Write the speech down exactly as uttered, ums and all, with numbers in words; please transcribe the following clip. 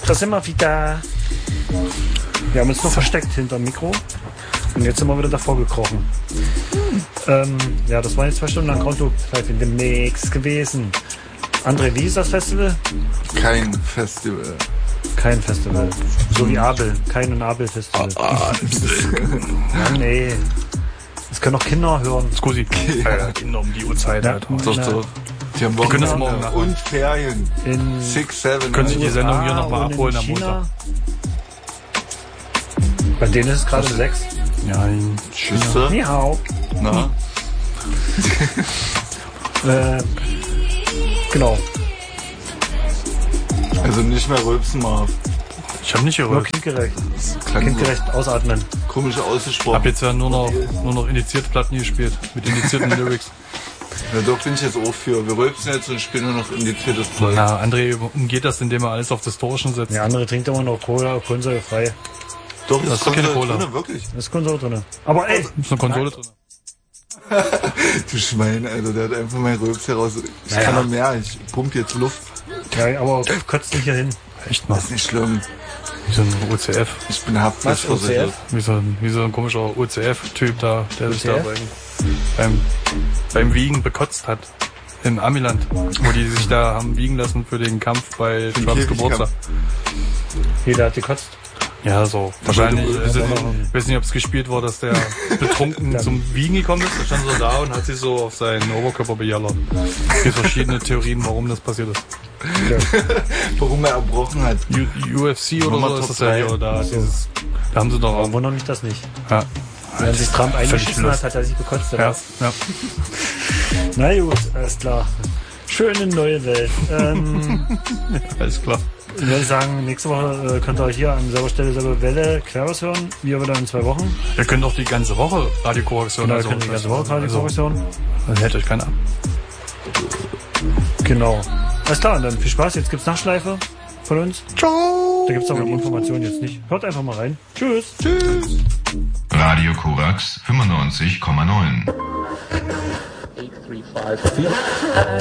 Da sind wir wieder. Wir haben uns noch versteckt hinterm Mikro. Und jetzt sind wir wieder davor gekrochen. Ähm, ja, das waren jetzt zwei Stunden lang Groundhoog-Live in dem Mix gewesen. André, wie ist das Festival? Kein Festival. Kein Festival. So wie Abel. Kein und Abel-Festival. Ah, ja, nee. Das können auch Kinder hören. Scusi. Ja, Kinder um die Uhrzeit. Ja, halt. doch, doch. Die haben Die können das morgen machen. Und Ferien. In Six, seven. Können Sie die U S A Sendung hier nochmal und in abholen am China. Montag? Bei denen ist es gerade sechs. Ja, in Schüsse. Ni hao. Na? Äh, genau. Also nicht mehr rülpsen, Marv. ich habe nicht Nur gehört. kindgerecht. Das klang so Kindgerecht ausatmen. komisch Ich ausgesprochen. habe jetzt ja nur noch, nur noch indizierte Platten gespielt. Mit indizierten Lyrics. Ja, doch bin ich jetzt auch für. Wir rülpsen jetzt und spielen nur noch indiziertes Zeug. Na, André umgeht das, indem er alles auf Distortion setzt. Der andere trinkt immer noch Cola, kohlensäurefrei. Doch, Das ist doch keine Cola. drin, wirklich. Da ist Kohlensäure drin. Aber ey, Ist eine Konsole drin. Du Schwein, Alter, der hat einfach mein Rülps heraus. Ich Naja. kann noch mehr, ich pump jetzt Luft. ja, aber kotzt nicht hier hin. Echt mal. Das ist nicht schlimm. Wie so ein O C F. Ich bin haftpflichtversichert. Wie so ein, wie so ein komischer O C F-Typ da, der sich da O C F? beim, beim, beim Wiegen bekotzt hat. In Amiland. Wo die sich da haben wiegen lassen für den Kampf bei den Trumps Käfigkampf. Geburtstag. Jeder hat gekotzt. Ja, so. Wahrscheinlich. du- Also, aber- ich weiß nicht, ob es gespielt war, dass der betrunken zum Wiegen gekommen ist. Der stand so da und hat sich so auf seinen Oberkörper bejallert. Es gibt verschiedene Theorien, warum das passiert ist. Warum er erbrochen hat. U- UFC oder Nummer so ist Top das ja drei. hier. Da, dieses, da haben sie doch Aber auch. wundert mich das nicht. Ja. Wenn sich Trump Völlig eingeschissen Lust. hat, hat er sich bekotzt. Oder Ja, was? ja. Na gut, alles klar. Schöne neue Welt. Ähm, Alles klar. ich würde sagen, nächste Woche äh, könnt ihr euch hier an selber Stelle, selber Welle, Queros hören. Wir wieder in zwei Wochen. Ihr könnt auch die ganze Woche Radio Korax hören. Genau, ihr also, könnt die ganze Woche Radio Korax hören. Also hält euch keiner ab. Genau. Alles klar, und dann viel Spaß. Jetzt gibt's Nachschleife von uns. Ciao. Da gibt's aber die Informationen jetzt nicht. Hört einfach mal rein. Tschüss. Tschüss. Radio Korax fünfundneunzig Komma neun.